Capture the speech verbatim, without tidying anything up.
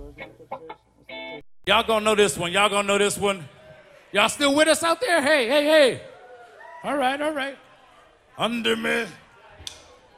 Y'all gonna know this one. Y'all gonna know this one. Y'all still with us out there? Hey, hey, hey. All right, all right. Under me.